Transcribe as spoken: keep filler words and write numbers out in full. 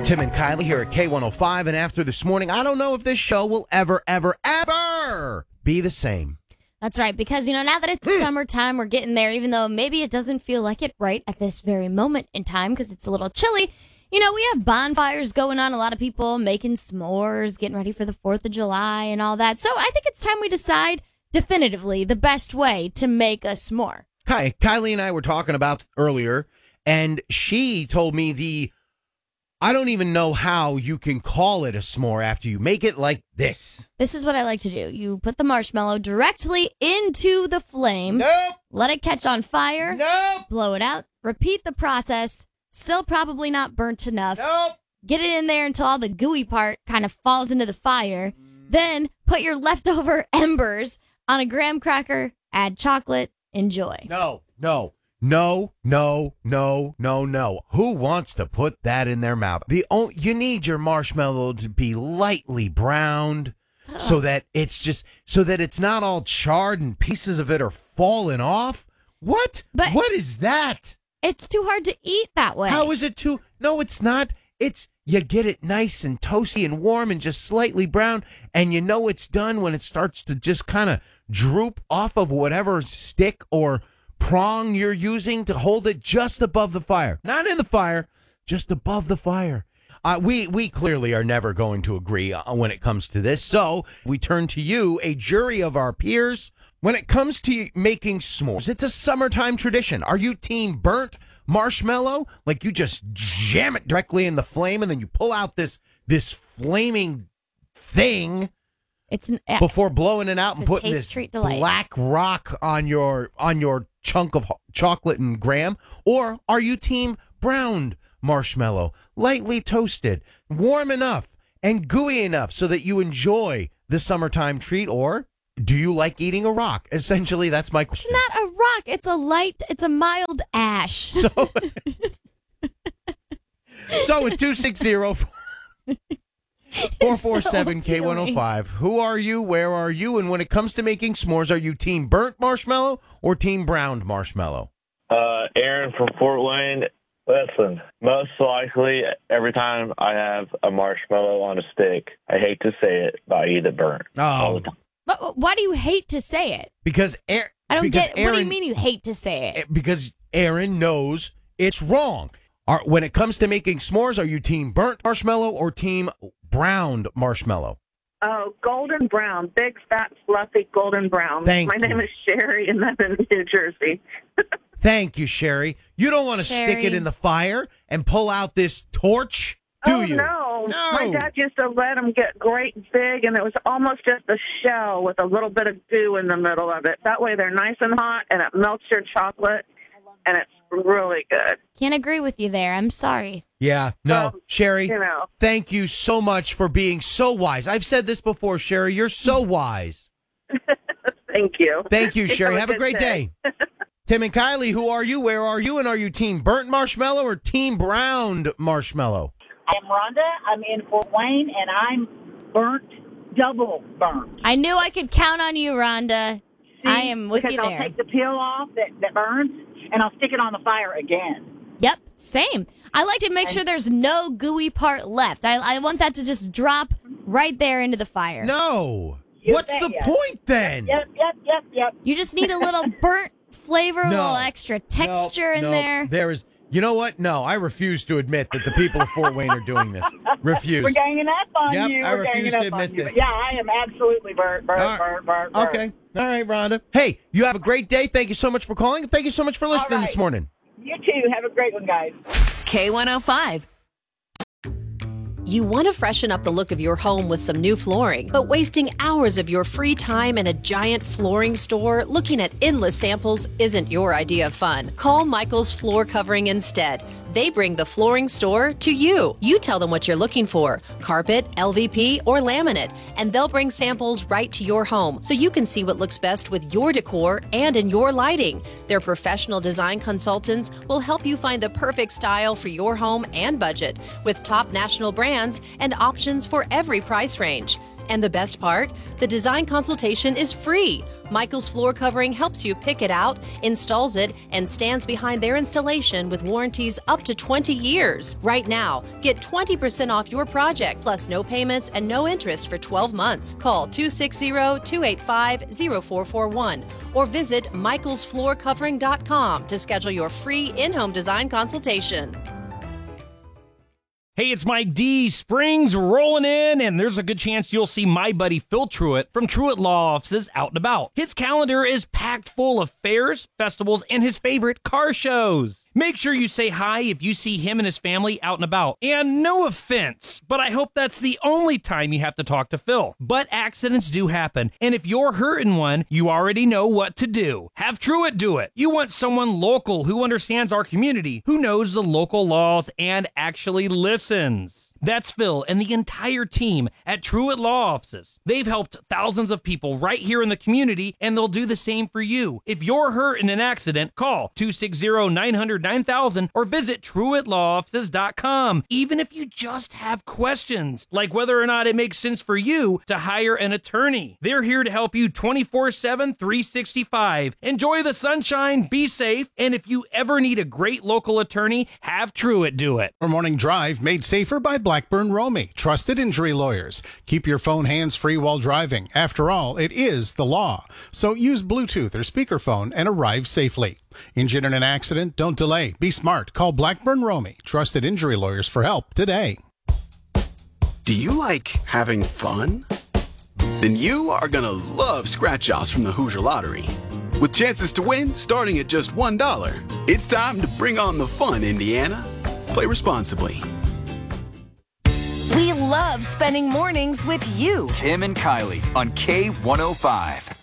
Tim and Kylie here at K one oh five, and after this morning, I don't know if this show will ever, ever, ever be the same. That's right, because, you know, now that it's summertime, we're getting there, even though maybe it doesn't feel like it right at this very moment in time because it's a little chilly. You know, we have bonfires going on, a lot of people making s'mores, getting ready for the fourth of July and all that. So I think it's time we decide definitively the best way to make a s'more. Hi, Kylie and I were talking about earlier, and she told me the, I don't even know how you can call it a s'more after you make it like this. This is what I like to do. You put the marshmallow directly into the flame. Nope. Let it catch on fire. Nope. Blow it out. Repeat the process. Still probably not burnt enough. Nope. Get it in there until all the gooey part kind of falls into the fire. Then put your leftover embers on a graham cracker, add chocolate, enjoy. No, no, no, no, no, no, no. Who wants to put that in their mouth? The only, you need your marshmallow to be lightly browned so that it's just, so that it's not all charred and pieces of it are falling off. What? But- what is that? It's too hard to eat that way. How is it too? No, it's not. It's, you get it nice and toasty and warm and just slightly brown, and you know it's done when it starts to just kind of droop off of whatever stick or prong you're using to hold it just above the fire. Not in the fire, just above the fire. Uh, we, we clearly are never going to agree uh, when it comes to this, so we turn to you, a jury of our peers. When it comes to making s'mores, it's a summertime tradition. Are you team burnt marshmallow? Like you just jam it directly in the flame and then you pull out this this flaming thing It's an, uh, before blowing it out it's and a putting taste this treat delight. black rock on your on your chunk of ho- chocolate and graham? Or are you team browned marshmallow, lightly toasted, warm enough and gooey enough so that you enjoy the summertime treat? Or do you like eating a rock? Essentially, that's my It's question. not a rock. It's a light, it's a mild ash. So, so at two six zero, four four seven, K one oh five, who are you, where are you, and when it comes to making s'mores, are you team burnt marshmallow or team browned marshmallow? Uh, Aaron from Fort Wayne. Listen, most likely every time I have a marshmallow on a stick, I hate to say it, but I eat it burnt all the Oh, time. But why do you hate to say it? because Aaron, I don't because get. What do you Aaron- mean you hate to say it? Because Aaron knows it's wrong. Are, when it comes to making s'mores, are you team burnt marshmallow or team browned marshmallow? Oh, golden brown, big, fat, fluffy golden brown. Thank My you. name is Sherry, and I'm in New Jersey. Thank you, Sherry. You don't want to stick it Sherry. in the fire and pull out this torch, do oh, you? no. No. My dad used to let them get great big, and it was almost just a shell with a little bit of goo in the middle of it. That way they're nice and hot, and it melts your chocolate, and it's really good. Can't agree with you there. I'm sorry. Yeah, no, Well, Sherry, you know. thank you so much for being so wise. I've said this before, Sherry. You're so wise. Thank you. Thank you, Sherry. Have a good great day. Tim and Kylie, who are you? Where are you? And are you team burnt marshmallow or team browned marshmallow? I'm Rhonda. I'm in Fort Wayne, and I'm burnt, double burnt. I knew I could count on you, Rhonda. I am with because you I'll there. take the peel off that, that burns, and I'll stick it on the fire again. Yep, same. I like to make sure there's no gooey part left. I, I want that to just drop right there into the fire. No. You What's the bet. point then? Yep, yep, yep, yep. You just need a little burnt flavor, a No. little extra texture No, in no, there. There is. You know what? No, I refuse to admit that the people of Fort Wayne are doing this. Refuse. We're ganging up on Yep, you. I We're refuse ganging to up admit on you. this. Yeah, I am absolutely burnt, burnt, All right. burnt, burnt, burnt. Okay. All right, Rhonda. Hey, you have a great day. Thank you so much for calling. Thank you so much for listening right. this morning. You too. Have a great one, guys. K one oh five. You want to freshen up the look of your home with some new flooring, but wasting hours of your free time in a giant flooring store looking at endless samples isn't your idea of fun. Call Michael's Floor Covering instead. They bring the flooring store to you. You tell them what you're looking for, carpet, L V P, or laminate, and they'll bring samples right to your home so you can see what looks best with your decor and in your lighting. Their professional design consultants will help you find the perfect style for your home and budget with top national brands and options for every price range. And the best part? The design consultation is free. Michael's Floor Covering helps you pick it out, installs it, and stands behind their installation with warranties up to twenty years. Right now, get twenty percent off your project, plus no payments and no interest for twelve months. Call two six zero, two eight five, zero four four one or visit michaels floor covering dot com to schedule your free in-home design consultation. Hey, it's Mike D. Spring's rolling in, and there's a good chance you'll see my buddy Phil Truitt from Truitt Law Offices out and about. His calendar is packed full of fairs, festivals, and his favorite car shows. Make sure you say hi if you see him and his family out and about. And no offense, but I hope that's the only time you have to talk to Phil. But accidents do happen, and if you're hurting one, you already know what to do. Have Truitt do it. You want someone local who understands our community, who knows the local laws, and actually listens. That's Phil and the entire team at Truitt Law Offices. They've helped thousands of people right here in the community, and they'll do the same for you. If you're hurt in an accident, call two six zero, nine hundred, nine thousand or visit truitt law offices dot com. Even if you just have questions, like whether or not it makes sense for you to hire an attorney. They're here to help you twenty-four seven, three sixty-five. Enjoy the sunshine, be safe, and if you ever need a great local attorney, have Truitt do it. Our morning drive made safer by Blackburn Romy, trusted injury lawyers. Keep your phone hands-free while driving. After all, it is the law. So use Bluetooth or speakerphone and arrive safely. Injured in an accident? Don't delay. Be smart. Call Blackburn Romy, trusted injury lawyers, for help today. Do you like having fun? Then you are going to love scratch-offs from the Hoosier Lottery. With chances to win starting at just one dollar. It's time to bring on the fun, Indiana. Play responsibly. We love spending mornings with you. Tim and Kylie on K one oh five.